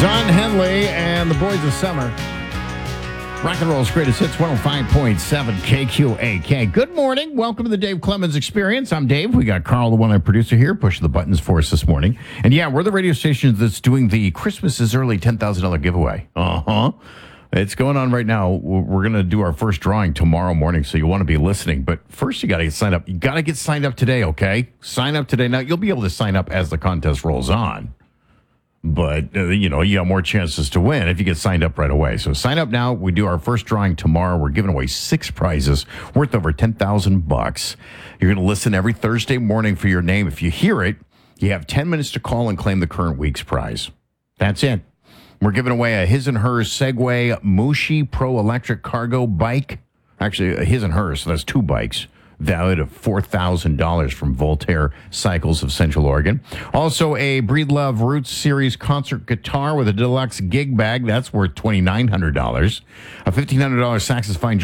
Don Henley and the Boys of Summer. Rock and Roll's greatest hits, 105.7 KQAK. Good morning. Welcome to the Dave Clemens Experience. I'm Dave. We got Carl, the one-eyed producer here, pushing the buttons for us this morning. And yeah, we're the radio station that's doing the Christmas is Early $10,000 giveaway. It's going on right now. We're going to do our first drawing tomorrow morning, so you want to be listening. But first, you got to get signed up. You got to get signed up today, okay? Sign up today. Now, you'll be able to sign up as the contest rolls on. But, you have more chances to win if you get signed up right away. So sign up now. We do our first drawing tomorrow. We're giving away 6 prizes worth over $10,000. You're going to listen every Thursday morning for your name. If you hear it, you have 10 minutes to call and claim the current week's prize. That's it. We're giving away a his and hers Segway Mushi Pro Electric Cargo bike. Actually, a his and hers, so that's 2 bikes. Valued at $4,000 from Voltaire Cycles of Central Oregon. Also, a Breed Love Roots Series concert guitar with a deluxe gig bag. That's worth $2,900. A $1,500 Saxophone